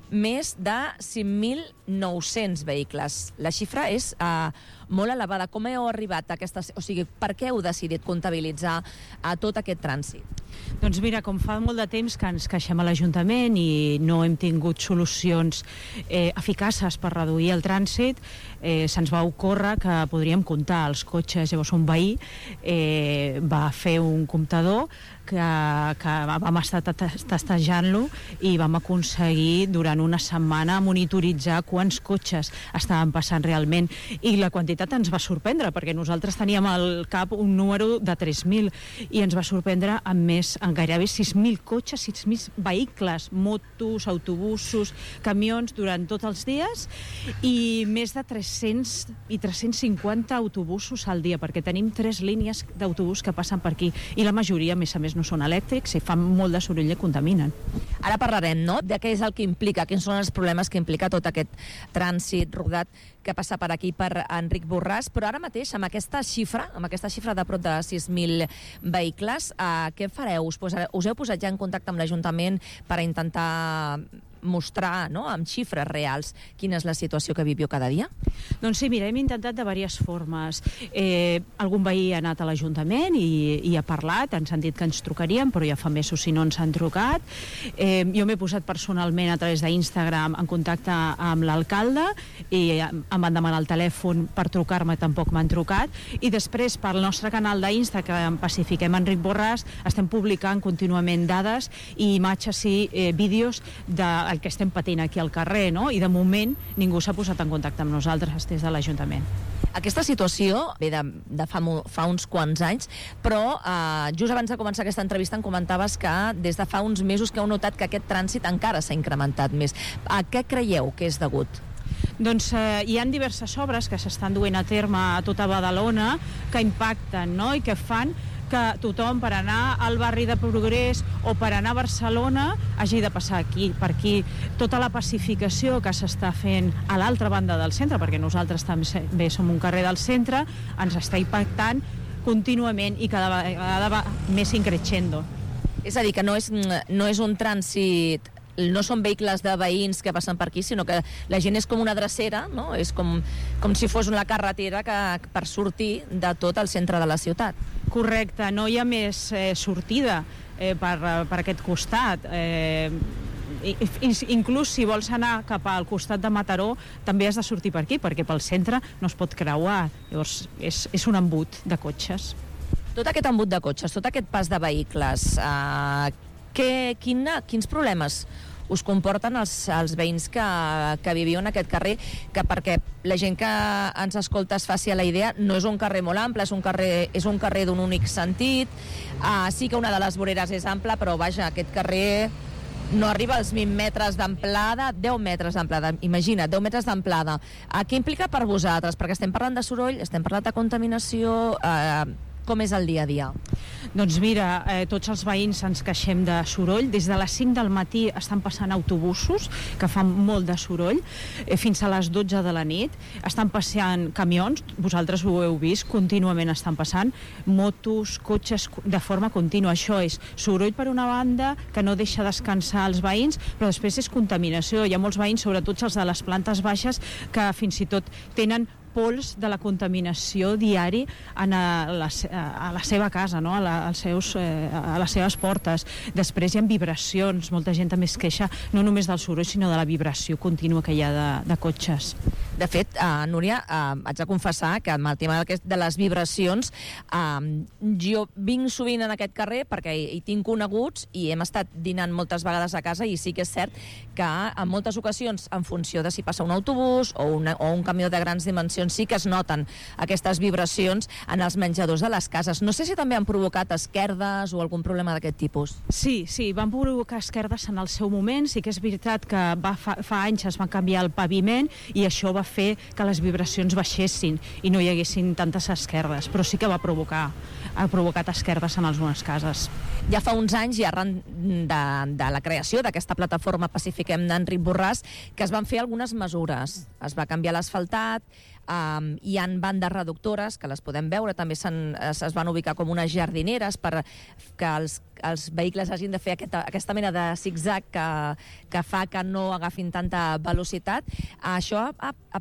més de 5.900 vehicles. La xifra és molt elevada. Com heu arribat a aquesta... O sigui, per què heu decidit comptabilitzar tot aquest trànsit? Doncs mira, com fa molt de temps que ens queixem a l'Ajuntament i no hem tingut solucions eficaces per reduir el trànsit, se'ns va ocórrer que podríem comptar els cotxes. Llavors un veí va fer un comptador que vam estar testejant-lo i vam aconseguir durant una setmana monitoritzar quants cotxes estaven passant realment, i la quantitat ens va sorprendre, perquè nosaltres teníem al cap un número de 3.000 i ens va sorprendre amb gairebé 6.000 cotxes, 6.000 vehicles, motos, autobusos, camions durant tots els dies, i més de 300 i 350 autobusos al dia, perquè tenim 3 línies d'autobús que passen per aquí, i la majoria, a més, no són elèctrics i fan molt de soroll i contaminen. Ara parlarem, no?, de què és el que implica, quins són els problemes que implica tot aquest trànsit rodat que passa per aquí per Enric Borràs, però ara mateix amb aquesta xifra de prop de 6.000 vehicles, què fareu? Us heu posat ja en contacte amb l'Ajuntament per intentar mostrar, no?, amb xifres reals quina és la situació que viviu cada dia? Doncs sí, mira, hem intentat de diverses formes. Algun veí ha anat a l'Ajuntament i ha parlat, han sentit que ens trucarien, però ja fa mesos si no ens han trucat. Jo m'he posat personalment a través d'Instagram en contacte amb l'alcalde i em van demanar el telèfon per trucar-me, tampoc m'han trucat, i després pel nostre canal d'Instagram Pacifiquem Enric Borràs estem publicant contínuament dades i imatges i vídeos del que estem patint aquí al carrer, no? I de moment ningú s'ha posat en contacte amb nosaltres des de l'Ajuntament. Aquesta situació ve de fa uns quants anys, però just abans de començar aquesta entrevista em comentaves que des de fa uns mesos que heu notat que aquest trànsit encara s'ha incrementat més. A què creieu que és degut? Doncs hi ha diverses obres que s'estan duent a terme a tota Badalona que impacten, no?, i que fan que tothom per anar al barri de Progrés o per anar a Barcelona hagi de passar per aquí. Tota la pacificació que s'està fent a l'altra banda del centre, perquè nosaltres també som un carrer del centre, ens està impactant contínuament i cada vegada va més increixendo. És a dir, que no és un trànsit, no són vehicles de veïns que passen per aquí, sinó que la gent és com una drecera, no? És com si fos una carretera per sortir de tot el centre de la ciutat. Correcte, no hi ha més sortida per aquest costat. Inclús si vols anar cap al costat de Mataró també has de sortir per aquí, perquè pel centre no es pot creuar. Llavors és un embut de cotxes. Tot aquest embut de cotxes, tot aquest pas de vehicles, quins problemes us comporten els veïns que viviu en aquest carrer, que perquè la gent que ens escolta es faci a la idea, no és un carrer molt ample, és un carrer d'un únic sentit, sí que una de les voreres és ampla, però vaja, aquest carrer no arriba als 20 metres d'amplada, 10 metres d'amplada, imagina't, 10 metres d'amplada. Què implica per vosaltres? Perquè estem parlant de soroll, estem parlant de contaminació, com és el dia a dia? Doncs mira, tots els veïns ens queixem de soroll. Des de les 5 del matí estan passant autobusos que fan molt de soroll, fins a les 12 de la nit. Estan passant camions, vosaltres ho heu vist, contínuament estan passant, motos, cotxes de forma contínua. Això és soroll per una banda, que no deixa descansar els veïns, però després és contaminació. Hi ha molts veïns, sobretot els de les plantes baixes, que fins i tot tenen pols de la contaminació diari a la seva casa, no? a les seves portes. Després hi ha vibracions, molta gent també es queixa no només del soroll, sinó de la vibració contínua que hi ha de cotxes. De fet, Núria, haig de confessar que amb el tema de les vibracions jo vinc sovint en aquest carrer perquè hi tinc coneguts i hem estat dinant moltes vegades a casa, i sí que és cert que en moltes ocasions, en funció de si passa un autobús o un camió de grans dimensions, sí que es noten aquestes vibracions en els menjadors de les cases. No sé si també han provocat esquerdes o algun problema d'aquest tipus. Sí, van provocar esquerdes en el seu moment. Sí que és veritat que fa anys es va canviar el paviment i això va fer que les vibracions baixessin i no hi haguessin tantes esquerdes, però sí que ha provocat esquerdes en algunes cases. Ja fa uns anys, i arran de la creació d'aquesta plataforma Pacifiquem d'Enric Borràs, que es van fer algunes mesures. Es va canviar l'asfaltat, hi han bandes reductores, que les podem veure, també es van ubicar com unes jardineres per que els vehicles hagin de fer aquesta mena de zig-zag que fa que no agafin tanta velocitat. Això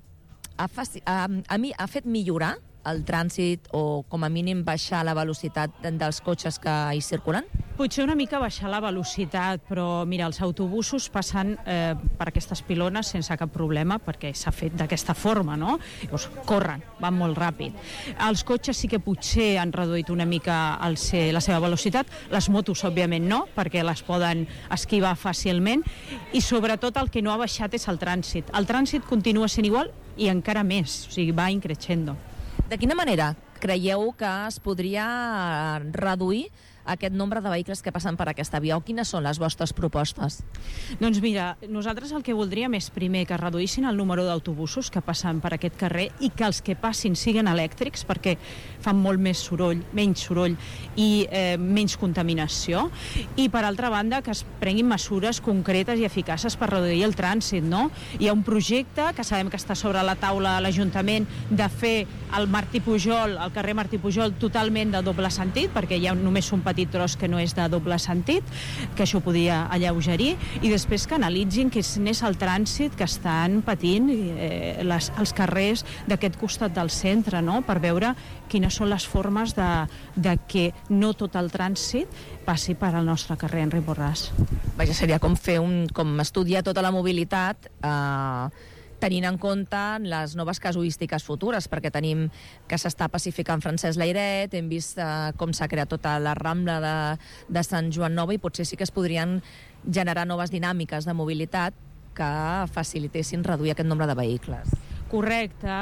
a mi ha fet millorar el trànsit o, com a mínim, baixar la velocitat dels cotxes que hi circulen? Potser una mica baixar la velocitat, però mira, els autobusos passen per aquestes pilones sense cap problema, perquè s'ha fet d'aquesta forma, no? Llavors, corren, van molt ràpid. Els cotxes sí que potser han reduït una mica la seva velocitat, les motos, òbviament, no, perquè les poden esquivar fàcilment, i sobretot el que no ha baixat és el trànsit. El trànsit continua sent igual i encara més, o sigui, va increixendo. De quina manera creieu que es podria reduir aquest nombre de vehicles que passen per aquesta via, o quines són les vostres propostes? Doncs mira, nosaltres el que voldríem és primer que reduïssin el número d'autobusos que passen per aquest carrer i que els que passin siguin elèctrics, perquè fan molt més soroll, menys soroll i menys contaminació, i per altra banda que es prenguin mesures concretes i eficaces per reduir el trànsit, no? Hi ha un projecte que sabem que està sobre la taula de l'Ajuntament de fer el carrer Martí Pujol totalment de doble sentit, perquè hi ha només un petit tros que no és de doble sentit, que això podia alleugerir, i després que analitzin quin és el trànsit que estan patint els carrers d'aquest costat del centre, no? Per veure quines són les formes de que no tot el trànsit passi per al nostre carrer Enric Borràs. Vaja, seria com estudiar tota la mobilitat tenint en compte les noves casuístiques futures, perquè tenim que s'està pacificant Francesc Layret, hem vist com s'ha creat tota la Rambla de Sant Joan Nova, i potser sí que es podrien generar noves dinàmiques de mobilitat que facilitessin reduir aquest nombre de vehicles. Correcte,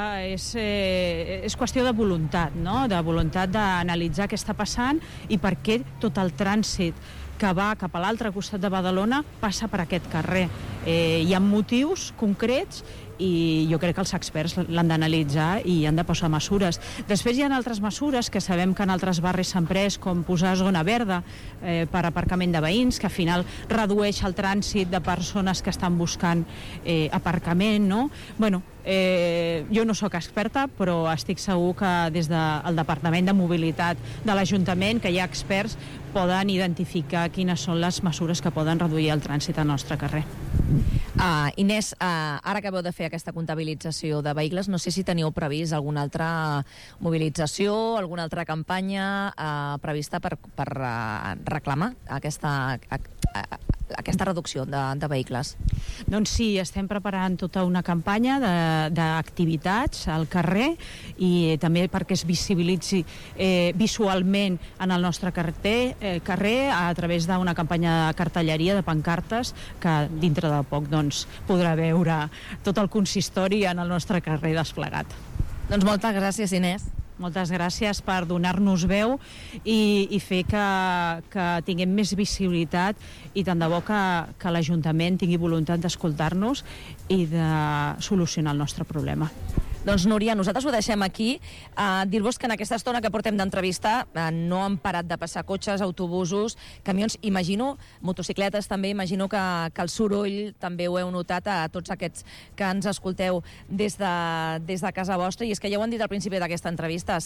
és qüestió de voluntat, no? De voluntat d'analitzar què està passant i per què tot el trànsit que va cap a l'altre costat de Badalona passa per aquest carrer. Hi ha motius concrets i jo crec que els experts l'han d'analitzar i han de posar mesures. Després hi ha altres mesures que sabem que en altres barris s'han pres, com posar zona verda per aparcament de veïns, que al final redueix el trànsit de persones que estan buscant aparcament, no? Bueno, jo no sóc experta, però estic segur que des del Departament de Mobilitat de l'Ajuntament, que hi ha experts, poden identificar quines són les mesures que poden reduir el trànsit al nostre carrer. Inés, ara acabeu de fer aquesta comptabilització de vehicles, no sé si teniu previst alguna altra mobilització, alguna altra campanya prevista per reclamar aquesta reducció de vehicles. Doncs sí, estem preparant tota una campanya d'activitats al carrer i també perquè es visibilitzi visualment en el nostre carrer a través d'una campanya de cartelleria, de pancartes, que dintre de poc podrà veure tot el consistori en el nostre carrer desplegat. Doncs moltes gràcies, Inés. Moltes gràcies per donar-nos veu i fer que tinguem més visibilitat i tant de bo que l'Ajuntament tingui voluntat d'escoltar-nos i de solucionar el nostre problema. Doncs, Núria, nosaltres ho deixem aquí. Dir-vos que en aquesta estona que portem d'entrevista no han parat de passar cotxes, autobusos, camions, imagino, motocicletes també, imagino que el soroll també ho heu notat a tots aquests que ens escolteu des de casa vostra, i és que ja ho han dit al principi d'aquesta entrevista,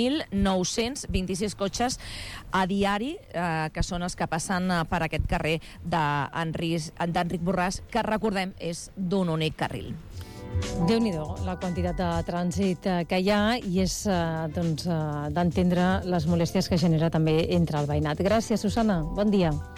5.926 cotxes a diari, que són els que passen per aquest carrer d'Enric Borràs, que recordem és d'un únic carril. Déu-n'hi-do, la quantitat de trànsit que hi ha, i és d'entendre les molèsties que genera també entre el veïnat. Gràcies, Susana. Bon dia.